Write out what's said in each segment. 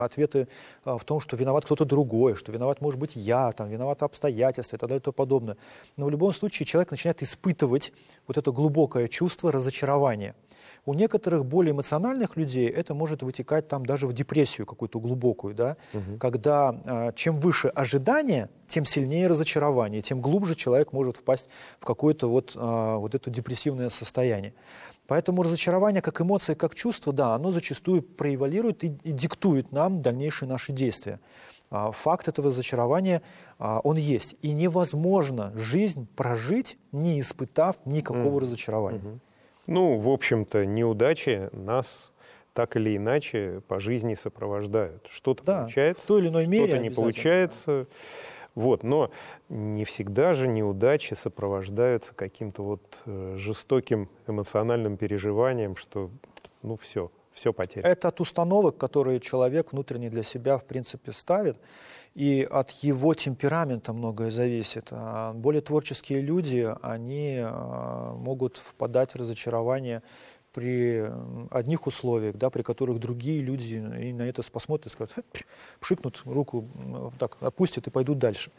Ответы в том, что виноват кто-то другой, что виноват, может быть, я, там, виноваты обстоятельства и так далее и тому подобное. Но в любом случае человек начинает испытывать вот это глубокое чувство разочарования. У некоторых более эмоциональных людей это может вытекать там даже в депрессию какую-то глубокую, да? Когда чем выше ожидание, тем сильнее разочарование, тем глубже человек может впасть в какое-то вот это депрессивное состояние. Поэтому разочарование как эмоция, как чувство, да, оно зачастую превалирует и диктует нам дальнейшие наши действия. Факт этого разочарования, он есть. И невозможно жизнь прожить, не испытав никакого разочарования. Ну, в общем-то, неудачи нас так или иначе по жизни сопровождают. Что-то получается, в той или иной мере что-то не получается. Вот. Но не всегда же неудачи сопровождаются каким-то вот жестоким эмоциональным переживанием, что, ну, все потеряно. Это от установок, которые человек внутренне для себя, в принципе, ставит, и от его темперамента многое зависит. Более творческие люди, они могут впадать в разочарование при одних условиях, да, при которых другие люди и на это посмотрят и скажут, пшикнут руку, так, опустят и пойдут дальше.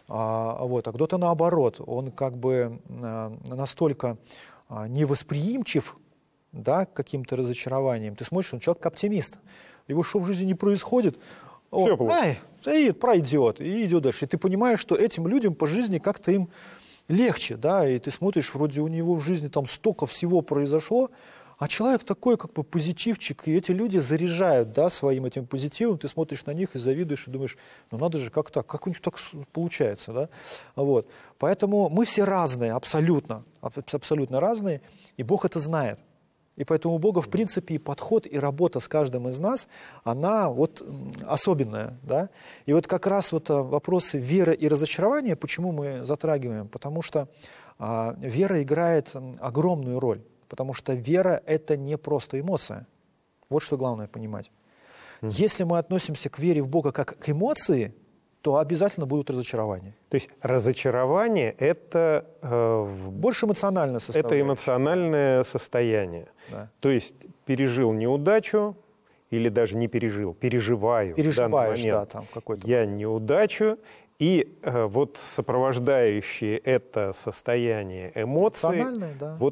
А кто-то наоборот, он как бы настолько невосприимчив, да, к каким-то разочарованиям. Ты смотришь, он человек оптимист. Его что в жизни не происходит, он пройдет и идет дальше. И ты понимаешь, что этим людям по жизни как-то им легче, да, и ты смотришь, вроде у него в жизни там столько всего произошло, а человек такой как бы позитивчик, и эти люди заряжают, да, своим этим позитивом, ты смотришь на них и завидуешь, и думаешь, ну надо же, как так, как у них так получается, да, вот. Поэтому мы все разные, абсолютно разные, и Бог это знает. И поэтому у Бога, в принципе, и подход, и работа с каждым из нас, она вот особенная, да. И вот как раз вот вопросы веры и разочарования, почему мы затрагиваем? Потому что вера играет огромную роль. Потому что вера – это не просто эмоция. Вот что главное понимать. Если мы относимся к вере в Бога как к эмоции, то обязательно будут разочарования. То есть разочарование – это… больше эмоциональное состояние. Это эмоциональное состояние. Да. То есть пережил неудачу, или даже не пережил, переживаю. Переживаешь, да, там в какой-то… Я неудачу, и вот сопровождающие это состояние эмоции, да. Вот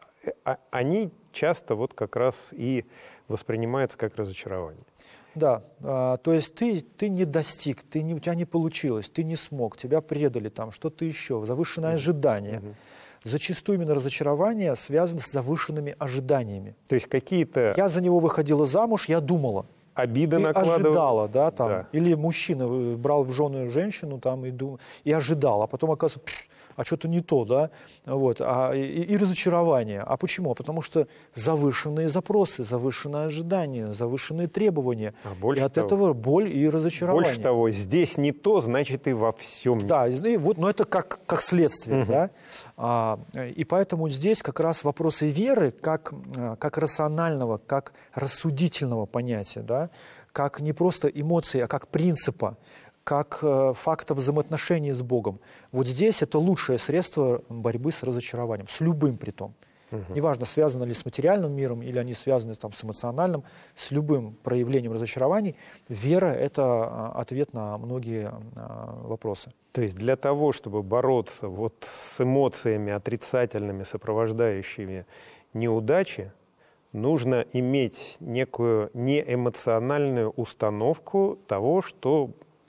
они часто вот как раз и воспринимаются как разочарование. Да, то есть ты не достиг, у тебя не получилось, ты не смог, тебя предали, там что-то еще, завышенное ожидание. Зачастую именно разочарование связано с завышенными ожиданиями. То есть какие-то… Я за него выходила замуж, я думала. Обиды накладывала. Ожидала, да, там. Да. Или мужчина брал в жены женщину там, и ожидал, а потом оказывается, а что-то не то, да, вот, и разочарование. А почему? Потому что завышенные запросы, завышенные ожидания, завышенные требования. И от этого боль и разочарование. Больше того, здесь не то, значит и во всем не то. Да, и вот, но это как следствие, да. И поэтому здесь как раз вопросы веры, как рационального, как рассудительного понятия, да, как не просто эмоции, а как принципа, как факта взаимоотношений с Богом. Вот здесь это лучшее средство борьбы с разочарованием, с любым притом. Неважно, связаны ли с материальным миром, или они связаны там, с эмоциональным, с любым проявлением разочарований, вера – это ответ на многие вопросы. То есть для того, чтобы бороться вот с эмоциями отрицательными, сопровождающими неудачи, нужно иметь некую неэмоциональную установку того, что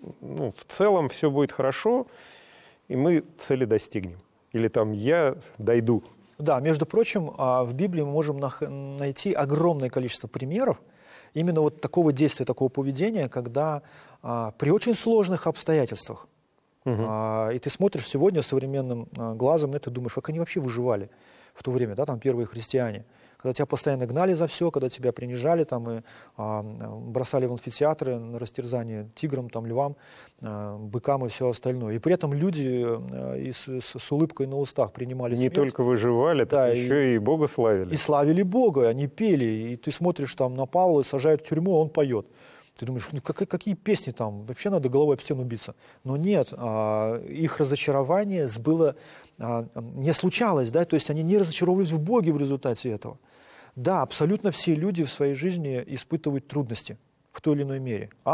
в целом все будет хорошо, и мы цели достигнем. Или там я дойду. Да, между прочим, в Библии мы можем найти огромное количество примеров именно вот такого действия, такого поведения, когда при очень сложных обстоятельствах, и ты смотришь сегодня современным глазом на это, думаешь, как они вообще выживали в то время, да, там первые христиане. Когда тебя постоянно гнали за все, когда тебя принижали там, и бросали в амфитеатры на растерзание тиграм, там, львам, быкам и все остальное. И при этом люди с улыбкой на устах принимали смерть. Не только выживали, да, так еще и Бога славили. И славили Бога, они пели. И ты смотришь там на Павла, сажают в тюрьму, он поет. Ты думаешь, какие песни там, вообще надо головой об стену биться. Но нет, их разочарование было, не случалось, да, то есть они не разочаровывались в Боге в результате этого. Да, абсолютно все люди в своей жизни испытывают трудности. в той или иной мере.